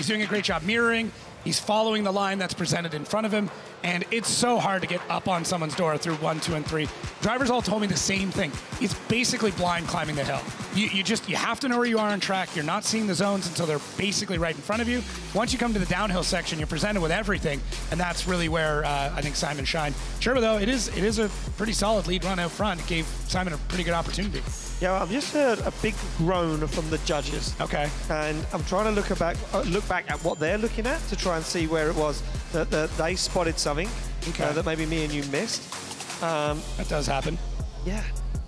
He's doing a great job mirroring. He's following the line that's presented in front of him, and it's so hard to get up on someone's door through 1, 2, and 3. Drivers all told me the same thing. It's basically blind climbing the hill. You have to know where you are on track. You're not seeing the zones until they're basically right in front of you. Once you come to the downhill section, you're presented with everything, and that's really where I think Simon shined. Sherba, though, it is a pretty solid lead run out front. It gave Simon a pretty good opportunity. Yeah, I've just heard a big groan from the judges. Okay. And I'm trying to look back at what they're looking at to try and see where it was that they spotted something that maybe me and you missed. That does happen. Yeah.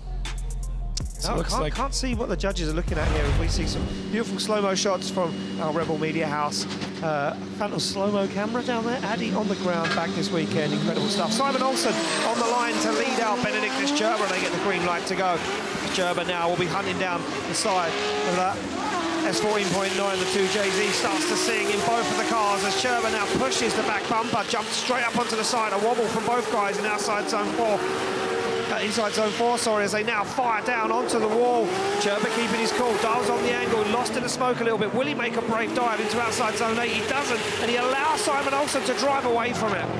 So No, can't see what the judges are looking at here. We see some beautiful slow-mo shots from our Rebel Media House. Phantom slow-mo camera down there. Addy on the ground back this weekend. Incredible stuff. Simon Olsen on the line to lead out Benedictus Gerber. They get the green light to go. Gerber now will be hunting down the side of that S14.9. The 2JZ starts to sing in both of the cars as Gerber now pushes the back bumper, jumps straight up onto the side. A wobble from both guys in outside zone 4. Inside zone 4, sorry, as they now fire down onto the wall. Gerber keeping his cool, dials on the angle, lost in the smoke a little bit. Will he make a brave dive into outside zone 8? He doesn't, and he allows Simon Olsen to drive away from it.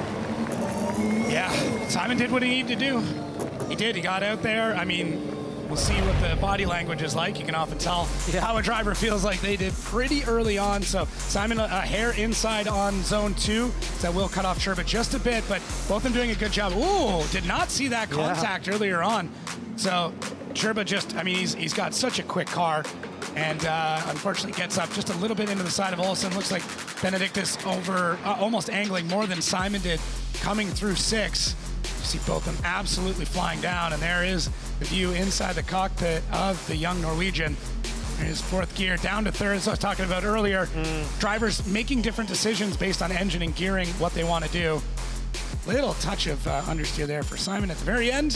Yeah, Simon did what he needed to do. He did, he got out there. I mean, we'll see what the body language is like. You can often tell how a driver feels like they did pretty early on. So Simon, a hair inside on zone 2. That will cut off Sherba just a bit, but both of them doing a good job. Ooh, did not see that contact earlier on. So Sherba just, I mean, he's got such a quick car, and unfortunately gets up just a little bit into the side of Olsen. Looks like Benedictus over, almost angling more than Simon did, coming through 6. You see both of them absolutely flying down, and there is the view inside the cockpit of the young Norwegian. His 4th gear down to 3rd, as I was talking about earlier. Drivers making different decisions based on engine and gearing, what they want to do. Little touch of understeer there for Simon at the very end.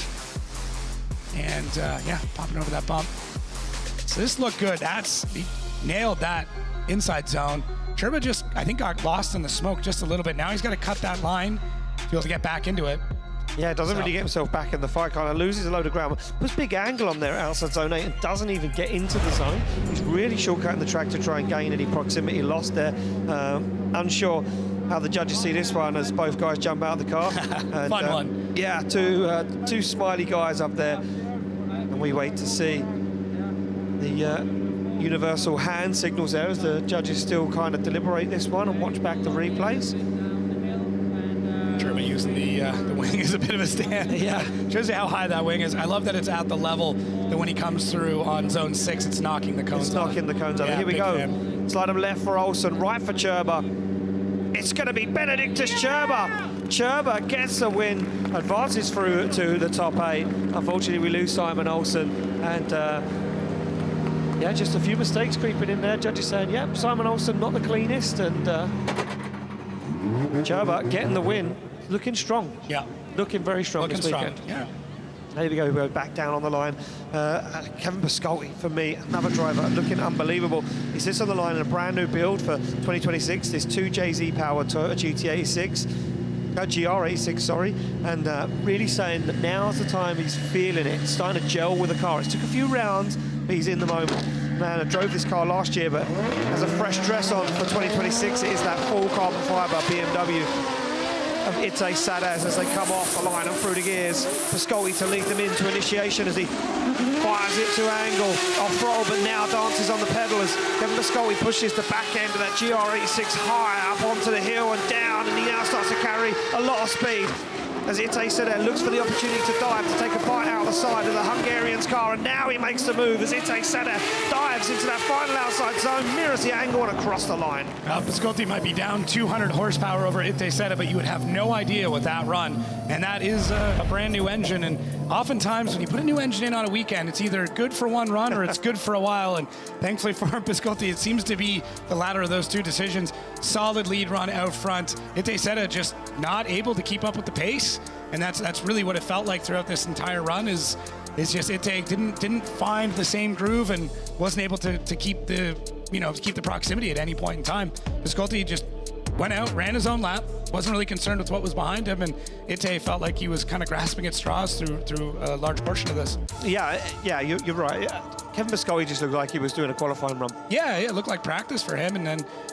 And yeah, popping over that bump. So this looked good. He nailed that inside zone. Sherba just, I think, got lost in the smoke just a little bit. Now he's got to cut that line to be able to get back into it. Yeah, doesn't really get himself back in the fight, kind of loses a load of ground. Puts big angle on there outside zone 8 and doesn't even get into the zone. He's really shortcutting the track to try and gain any proximity lost there. Unsure how the judges see this one as both guys jump out of the car. And, Fun one. Yeah, two smiley guys up there. And we wait to see the universal hand signals there as the judges still kind of deliberate this one and watch back the replays. Sherba using the wing as a bit of a stand. Yeah. Shows you how high that wing is. I love that it's at the level that when he comes through on zone 6, it's knocking the cones off. It's knocking the cones off. Yeah, here we go. Fan. Slide him left for Olsen, right for Gerber. It's going to be Benedictus Gerber. Gerber gets the win, advances through to the top 8. Unfortunately, we lose Simon Olsen. And yeah, just a few mistakes creeping in there. Judges saying, yep, Simon Olsen not the cleanest. And Gerber getting the win. Looking strong. Yeah. Looking very strong this weekend. Yeah. There we go, back down on the line. Kevin Pascotti, for me, another driver looking unbelievable. He sits on the line in a brand new build for 2026, this 2JZ powered Toyota GR86, sorry, and really saying that now's the time he's feeling it, starting to gel with the car. It took a few rounds, but he's in the moment. Man, I drove this car last year, but has a fresh dress on for 2026. It is that full carbon fiber BMW of Itay Sadas as they come off the line and through the gears. Pascotti to lead them into initiation as he fires it to angle off throttle, but now dances on the pedal as Kevin Pascotti pushes the back end of that GR86 high up onto the hill and down, and he now starts to carry a lot of speed as Itay Sadas looks for the opportunity to dive, to take a bite out of the side of the Hungarian's car, and now he makes the move as Itay Sadas dives into that final outside zone, mirrors the angle and across the line. Pascotti might be down 200 horsepower over Itay Sadas, but you would have no idea with that run. And that is a brand new engine. And oftentimes when you put a new engine in on a weekend, it's either good for one run or it's good for a while. And thankfully for Pascotti, it seems to be the latter of those two decisions. Solid lead run out front. Itay Sadas just not able to keep up with the pace. And that's really what it felt like throughout this entire run is just Itay didn't find the same groove and wasn't able to keep the keep the proximity at any point in time. Pascotti just went out, ran his own lap, wasn't really concerned with what was behind him, and Itay felt like he was kind of grasping at straws through a large portion of this. Yeah, you're right. Kevin Pascotti just looked like he was doing a qualifying run. Yeah, it looked like practice for him, and then